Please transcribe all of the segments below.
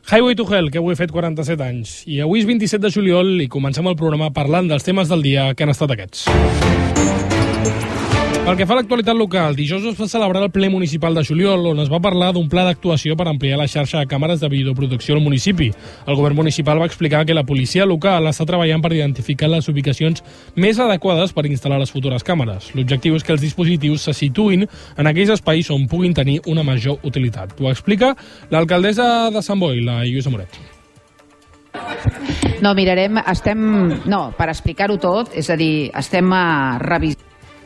Highway to Hell, que avui he fet 47 anys. I avui és 27 de juliol i comencem el programa parlant dels temes del dia que han estat aquests. Pel que fa a l'actualitat local, dijous es va celebrar el ple municipal de juliol, on es va parlar d'un pla d'actuació per ampliar la xarxa de càmeres de videoprotecció al municipi. El govern municipal va explicar que la policia local està treballant per identificar les ubicacions més adequades per instal·lar les futures càmeres. L'objectiu és que els dispositius se situïn en aquells espais on puguin tenir una major utilitat. Ho explica l'alcaldessa de Sant Boi, la Lluïsa Moret. No, mirarem, per explicar-ho tot, és a dir, estem revisant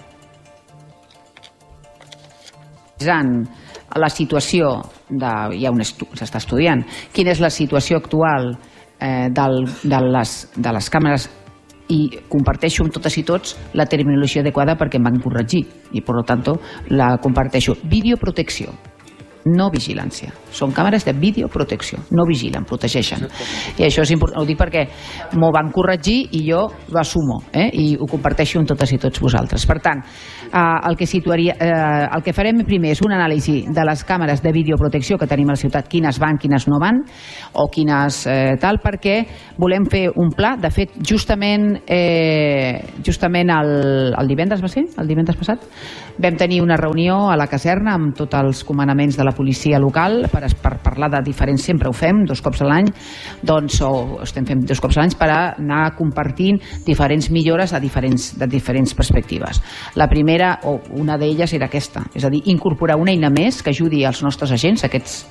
la situació, s'està estudiant, quina és la situació actual de les càmeres i comparteixo amb totes i tots la terminologia adequada perquè em van corregir i, per tant, la comparteixo. Videoprotecció, no vigilància. Són càmeres de videoprotecció, no vigilen, protegeixen. I això és important, ho dic perquè m'ho van corregir i jo ho assumo, i ho comparteixo amb totes i tots vosaltres. Per tant, el que farem primer és un anàlisi de les càmeres de videoprotecció que tenim a la ciutat, quines van, quines no van, o quines tal, perquè volem fer un pla. De fet, justament el divendres va ser? El divendres passat? Vam tenir una reunió a la caserna amb tots els comandaments de la policia local per parlar de diferents, sempre ho fem, 2 cops a l'any, o estem fent 2 cops a l'any per anar compartint diferents millores de diferents perspectives. La primera, o una d'elles, era aquesta, és a dir, incorporar una eina més que ajudi als nostres agents, aquests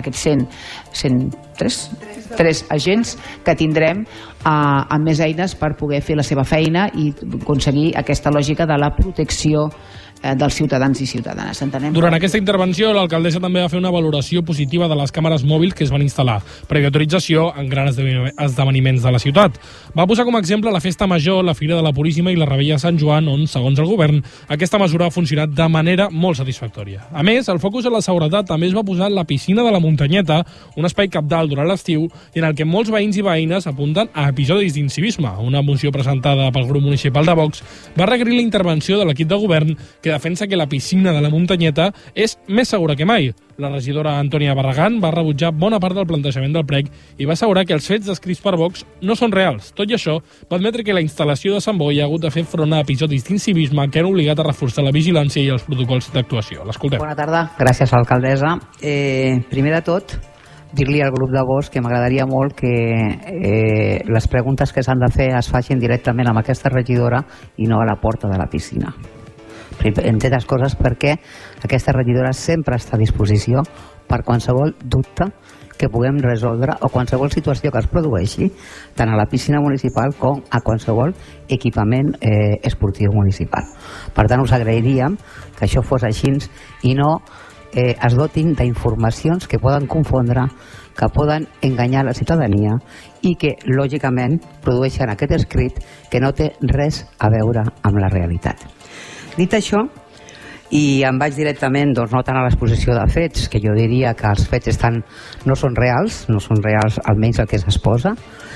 103 agents que tindrem amb més eines per poder fer la seva feina i aconseguir aquesta lògica de la protecció dels ciutadans i ciutadanes. Entenem? Durant aquesta intervenció, l'alcaldessa també va fer una valoració positiva de les càmeres mòbils que es van instal·lar, prèvia autorització en grans esdeveniments de la ciutat. Va posar com a exemple la Festa Major, la Fira de la Puríssima i la Revetlla de Sant Joan, on, segons el govern, aquesta mesura ha funcionat de manera molt satisfactòria. A més, el focus en la seguretat també es va posar la piscina de la Muntanyeta, un espai cabdal durant l'estiu, i en el que molts veïns i veïnes apunten a episodis d'incivisme. Una moció presentada pel grup municipal de Vox va requerir la intervenció de l'equip de govern que defensa que la piscina de la Muntanyeta és més segura que mai. La regidora Antònia Barragán va rebutjar bona part del plantejament del prec i va assegurar que els fets descrits per Vox no són reals. Tot i això, va admetre que la instal·lació de Sant Boi ha hagut de fer front a episodis d'incivisme que han obligat a reforçar la vigilància i els protocols d'actuació. L'escoltem. Bona tarda. Gràcies, alcaldessa. Primer de tot, dir-li al grup de Vox que m'agradaria molt que les preguntes que s'han de fer es facin directament amb aquesta regidora i no a la porta de la piscina. Entre altres coses perquè aquesta regidora sempre està a disposició per qualsevol dubte que puguem resoldre o qualsevol situació que es produeixi tant a la piscina municipal com a qualsevol equipament esportiu municipal. Per tant, us agrairíem que això fos així i no es dotin d'informacions que poden confondre, que poden enganyar la ciutadania i que, lògicament, produeixen aquest escrit que no té res a veure amb la realitat. Dit això, i em vaig directament, no tant a l'exposició de fets, que jo diria que els fets no són reals almenys el que s'exposa,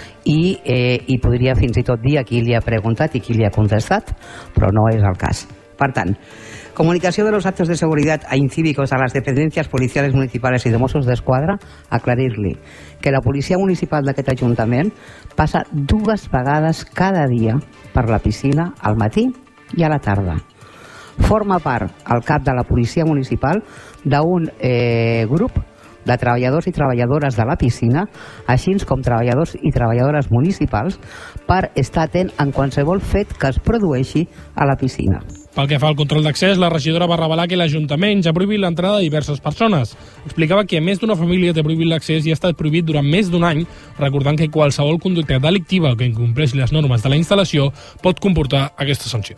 i podria fins i tot dir a qui li ha preguntat i qui li ha contestat, però no és el cas. Per tant, comunicació de los actos de seguridad a incívicos a las dependencias policiales municipales y de Mossos d'Esquadra, aclarir-li que la policia municipal d'aquest Ajuntament passa 2 vegades cada dia per la piscina al matí i a la tarda. Forma part, el cap de la policia municipal, d'un grup de treballadors i treballadores de la piscina, així com treballadors i treballadores municipals, per estar atent en qualsevol fet que es produeixi a la piscina. Pel que fa al control d'accés, la regidora va revelar que l'Ajuntament ja ha prohibit l'entrada de diverses persones. Explicava que més d'una família té prohibit l'accés i ha estat prohibit durant més d'un any, recordant que qualsevol conducta delictiva que incompleixi les normes de la instal·lació pot comportar aquesta sanció.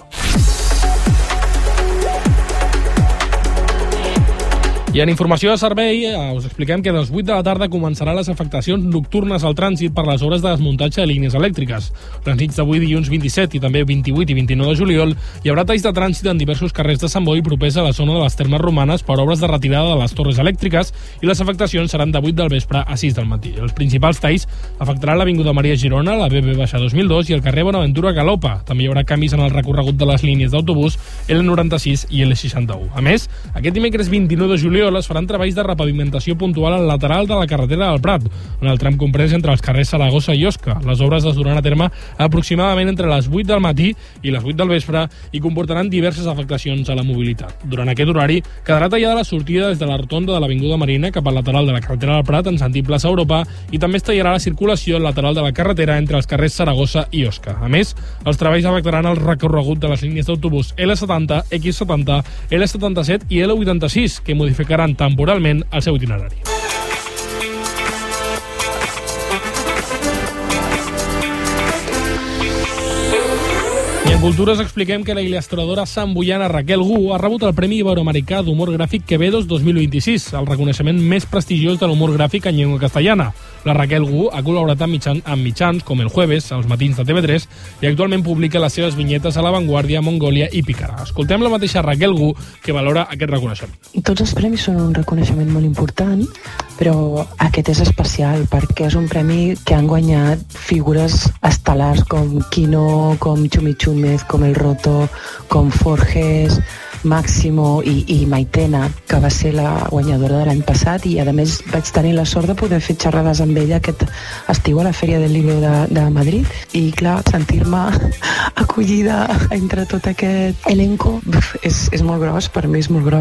I en informació de servei, us expliquem que a les 8 de la tarda començaran les afectacions nocturnes al trànsit per les obres de desmuntatge de línies elèctriques. Les nits d'avui, dilluns 27 i també 28 i 29 de juliol, hi haurà talls de trànsit en diversos carrers de Sant Boi propers a la zona de les Termes Romanes per obres de retirada de les torres elèctriques i les afectacions seran de 8 del vespre a 6 del matí. Els principals talls afectaran l'Avinguda Maria Girona, la BB-2002 i el carrer Bonaventura Galopa. També hi haurà canvis en el recorregut de les línies d'autobús L96 i L61. A més, aquest dimecres 29 de juliol juliol es faran treballs de repavimentació puntual al lateral de la carretera del Prat, en el tram comprès entre els carrers Saragossa i Osca. Les obres es duran a terme aproximadament entre les 8 del matí i les 8 del vespre i comportaran diverses afectacions a la mobilitat. Durant aquest horari quedarà tallada la sortida des de la rotonda de l'Avinguda Marina cap al lateral de la carretera del Prat en sentit plaça Europa i també es tallarà la circulació al lateral de la carretera entre els carrers Saragossa i Osca. A més, els treballs afectaran el recorregut de les línies d'autobús L70, X70, L77 i L86, que modificaran temporalment el seu itinerari. En Cultures expliquem que la il·lustradora samboiana Raquel Gu ha rebut el Premi Iberoamericà d'Humor Gràfic Quevedos 2026, el reconeixement més prestigiós de l'humor gràfic en llengua castellana. La Raquel Gu ha col·laborat amb mitjans com El Jueves, Els matins de TV3, i actualment publica les seves vinyetes a La Vanguardia, Mongòlia i Pícara. Escoltem la mateixa Raquel Gu, que valora aquest reconeixement. Tots els premis són un reconeixement molt important, però aquest és especial perquè és un premi que han guanyat figures estel·lars com Quino, com Chumi Chúmez, com El Roto, com Forges, Máximo i Maitena, que va ser la guanyadora de l'any passat, i a més vaig tenir la sort de poder fer xerrades amb ella aquest estiu a la Fèria del Libro de Madrid, i clar, sentir-me acollida entre tot aquest elenco és molt gros, per mi és molt gros.